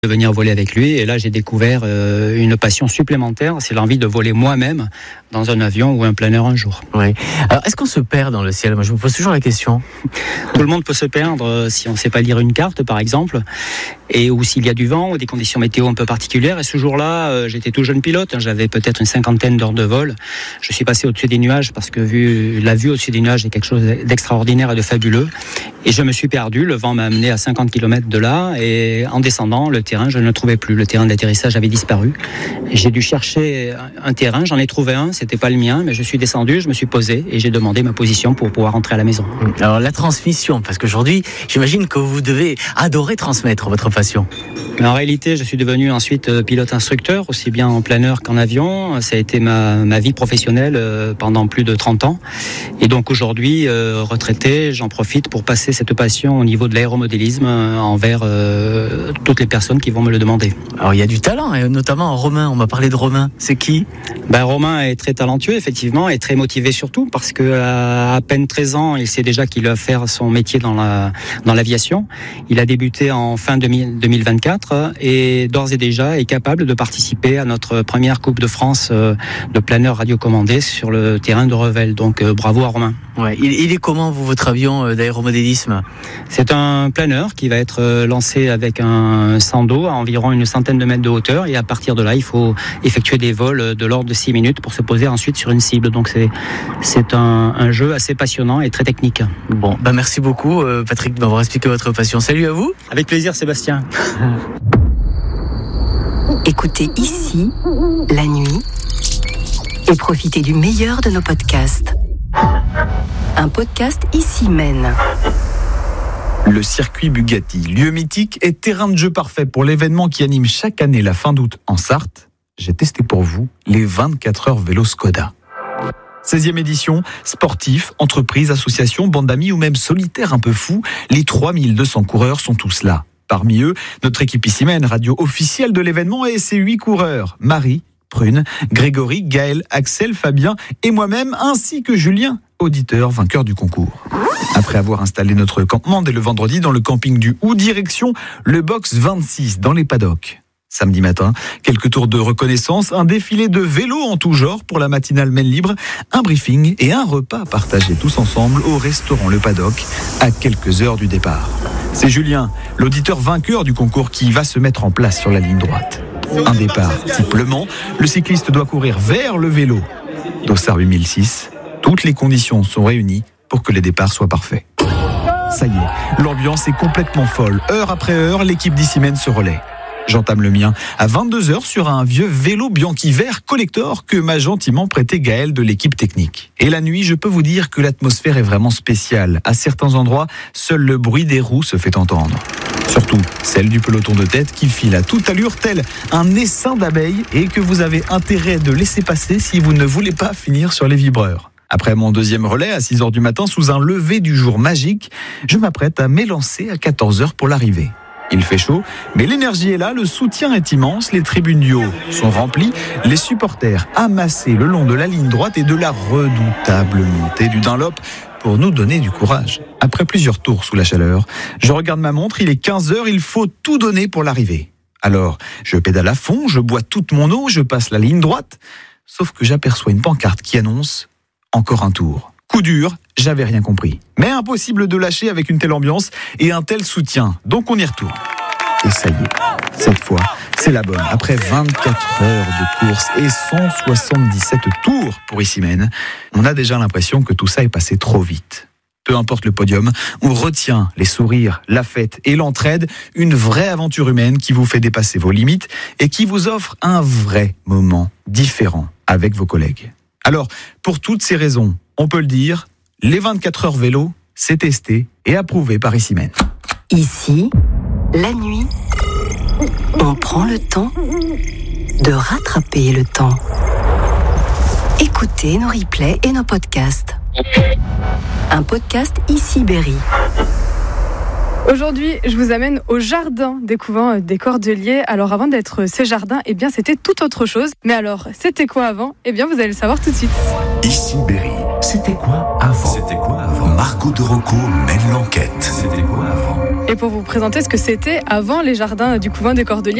de venir voler avec lui. Et là, j'ai découvert une passion supplémentaire, c'est l'envie de voler moi-même dans un avion ou un planeur un jour. Oui. Alors, est-ce qu'on se perd dans le ciel ? Moi, je me pose toujours la question. Tout le monde peut se perdre si on ne sait pas lire une carte, par exemple, ou s'il y a du vent ou des conditions météo un peu particulières. Et ce jour-là, j'étais tout jeune pilote, j'avais peut-être une 50aine d'heures de vol. Je suis passé au-dessus des nuages parce que la vue au-dessus des nuages est quelque chose d'extraordinaire et de fabuleux. Et je me suis perdu, le vent m'a amené à 50 km de là, et en descendant, le terrain, je ne le trouvais plus. Le terrain d'atterrissage avait disparu. J'ai dû chercher un terrain, j'en ai trouvé un, c'était pas le mien, mais je suis descendu, je me suis posé et j'ai demandé ma position pour pouvoir rentrer à la maison. Alors la transmission, parce qu'aujourd'hui, j'imagine que vous devez adorer transmettre votre passion. Mais en réalité, je suis devenu ensuite pilote instructeur, aussi bien en planeur qu'en avion. Ça a été ma vie professionnelle pendant plus de 30 ans. Et donc aujourd'hui, retraité, j'en profite pour passer cette passion au niveau de l'aéromodélisme envers toutes les personnes qui vont me le demander. Alors il y a du talent, et notamment Romain, on m'a parlé de Romain, c'est qui ? Romain est très talentueux, effectivement, et très motivé surtout, parce qu'à peine 13 ans, il sait déjà qu'il va faire son métier dans l'aviation. Il a débuté en fin 2024 et d'ores et déjà est capable de participer à notre première Coupe de France de planeur radiocommandé sur le terrain de Revel. Donc bravo à Romain. Ouais. Il est comment, votre avion d'aéromodélisme ? C'est un planeur qui va être lancé avec un sando à environ une centaine de mètres de hauteur, et à partir de là, il faut effectuer des vols de l'ordre de 6 minutes pour se poser ensuite sur une cible. Donc c'est un jeu assez passionnant et très technique. Bon, merci beaucoup Patrick de m'avoir expliqué votre passion. Salut à vous. Avec plaisir Sébastien. Écoutez ici, la nuit, et profitez du meilleur de nos podcasts. Un podcast ici mène. Le circuit Bugatti, lieu mythique et terrain de jeu parfait pour l'événement qui anime chaque année la fin d'août en Sarthe. J'ai testé pour vous les 24 heures vélo Skoda. 16e édition, sportifs, entreprises, associations, bandes d'amis ou même solitaires un peu fous, les 3200 coureurs sont tous là. Parmi eux, notre équipe ici mène, radio officielle de l'événement, et ses 8 coureurs, Marie, Prune, Grégory, Gaël, Axel, Fabien et moi-même, ainsi que Julien, auditeur vainqueur du concours. Après avoir installé notre campement dès le vendredi dans le camping du Hou, direction le box 26 dans les paddocks. Samedi matin, quelques tours de reconnaissance, un défilé de vélos en tout genre pour la matinale Maine Libre, un briefing et un repas partagés tous ensemble au restaurant Le Paddock à quelques heures du départ. C'est Julien, l'auditeur vainqueur du concours, qui va se mettre en place sur la ligne droite. Un départ type Le Mans, le cycliste doit courir vers le vélo. Dossard 8006, toutes les conditions sont réunies pour que les départs soient parfaits. Ça y est, l'ambiance est complètement folle. Heure après heure, l'équipe d'Ici Mène se relaie. J'entame le mien à 22h sur un vieux vélo Bianchi vert collector que m'a gentiment prêté Gaël de l'équipe technique. Et la nuit, je peux vous dire que l'atmosphère est vraiment spéciale. À certains endroits, seul le bruit des roues se fait entendre. Surtout celle du peloton de tête qui file à toute allure tel un essaim d'abeilles et que vous avez intérêt de laisser passer si vous ne voulez pas finir sur les vibreurs. Après mon deuxième relais à 6h du matin sous un lever du jour magique, je m'apprête à m'élancer à 14h pour l'arrivée. Il fait chaud, mais l'énergie est là, le soutien est immense, les tribunes du haut sont remplies, les supporters amassés le long de la ligne droite et de la redoutable montée du Dunlop pour nous donner du courage. Après plusieurs tours sous la chaleur, je regarde ma montre, il est 15h, il faut tout donner pour l'arrivée. Alors, je pédale à fond, je bois toute mon eau, je passe la ligne droite, sauf que j'aperçois une pancarte qui annonce « Encore un tour ». Coup dur, j'avais rien compris. Mais impossible de lâcher avec une telle ambiance et un tel soutien. Donc on y retourne. Et ça y est, cette fois, c'est la bonne. Après 24 heures de course et 177 tours pour Ici Mène, on a déjà l'impression que tout ça est passé trop vite. Peu importe le podium, on retient les sourires, la fête et l'entraide, une vraie aventure humaine qui vous fait dépasser vos limites et qui vous offre un vrai moment différent avec vos collègues. Alors, pour toutes ces raisons, on peut le dire, les 24 heures vélo, c'est testé et approuvé par Ici Mène. Ici, la nuit, on prend le temps de rattraper le temps. Écoutez nos replays et nos podcasts. Un podcast Ici Berry. Aujourd'hui, je vous amène au jardin des couvents des Cordeliers. Alors avant d'être ces jardins, c'était tout autre chose. Mais alors, c'était quoi avant ? Vous allez le savoir tout de suite. Ici Berry, c'était quoi avant ? Margot de Rocco mène l'enquête. C'était quoi avant ? Et pour vous présenter ce que c'était avant les jardins du couvent des Cordeliers,